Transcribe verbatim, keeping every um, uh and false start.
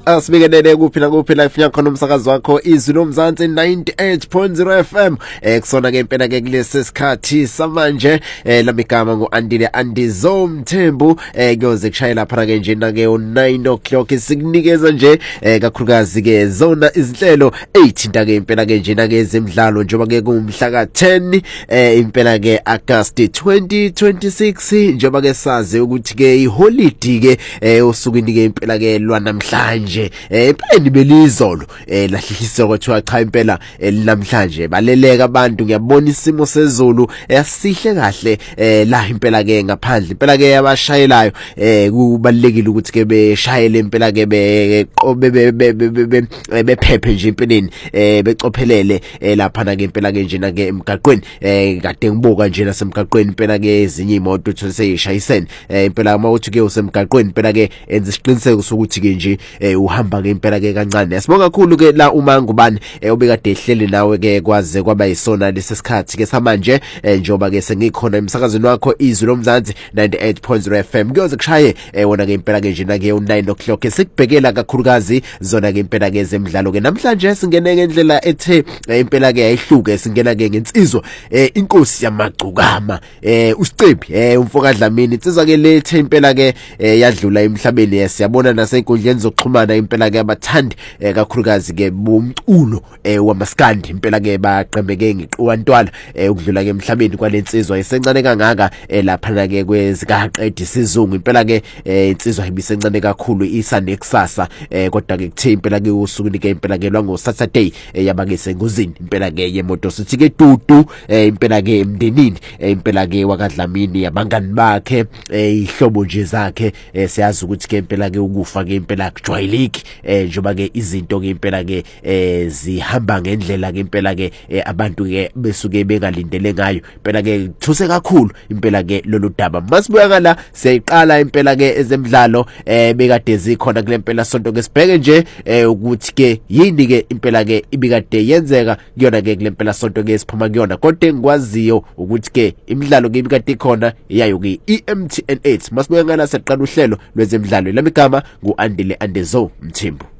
Asibikelele kuphi na kuphi la ifanya khona umsakazo wakho izulu Mzansi ninety-eight point zero F M eh kusona ke impela ke kulesi sikhathi samanje eh lamigama ngoAndile Andizo Mthembu eh kuyoze kushayela phana ke nje na ke nine o'clock sikunikeza nje eh kakhulukazi ke zona izinhlelo eithinta ke impela ke nje na ke ezemidlalo njengoba ke kumhla ka ten eh impela ke August twenty twenty-six njengoba ke sazi ukuthi ke iholiday ke eh osukwini ke impela ke lwanamhlanje eh impela belizolo eh lahlihliso kwathiwa cha impela namhlanje baleleka abantu ngiyabona isimo sezulu esihle kahle eh la impela ke ngaphandle impela ke abashayelayo eh kubalekile ukuthi ke beshayele impela ke beqobe bephephe nje empeleni eh becophelele lapha na ke impela ke nje na ke emgaqweni eh kade ngibuka nje nasemgaqweni impela ke ezinye imoto uthola seyishayisene eh impela uma uthi ke usemgaqweni impela ke enza isiqiniseko sokuthi ke nje uhamba ke impela ke kancane. Sibonga kakhulu ke la uma ngubani obekade ehleli nawe ke kwaze kwaba yisona lesikhathi ke samanje njoba ke sengikhona emsakazweni wakho izulu Mzansi ninety-eight point zero F M kuyoze kushaye wona ke impela ke nje na ke nine o'clock sikubhekela kakhulukazi zona ke impela ke zemidlalo ke namhlanje singene ngendlela ethe impela ke ayihluke singena ke ngensizwa inkosi yamagcukama uSicebi umfoka Dlamini insizwa ke lethe impela ke yadlula emhlabeni siyabona nasenkundleni zokuxhumana impela ke abathandi kakhulukazi ke bomculo wamaskandi impela ke baqembeke ngiqwantwala ukudlula ke emhlabeni kwalensizwa esencane kangaka lapha na ke kwezikaqedi sizungu impela ke insizwa ibisencane kakhulu isande kusasa kodwa ke kuthe impela ke usuku ke impela ke lwango Saturday yaba ke sengozini impela ke yemoto sithi ke dudu impela ke emndenini impela ke wakadlamini yabangani bakhe ihlobo nje zakhe siyazi ukuthi ke impela ke ukufa ke impela kujwayeleki njoba ke izinto ke impela ke zihamba ngendlela ke impela ke abantu ke besuke bengalindele ngayo impela ke thuse kakhulu impela ke lolu daba masibuya la siyayiqala impela ke ezemidlalo bekade zikhona kule impela sonto ke sibheke nje ukuthi ke yini ke impela ke ibikade yenzeka kuyona ke kule impela sonto ke siphuma kuyona kodwa engikwaziyo ukuthi ke imidlalo ke ibikade ikhona yayo ke I M T N eight masibuya ngala siqala uhlelo lwezemidlalo lamigama ngoAndile Andizo Mthembu.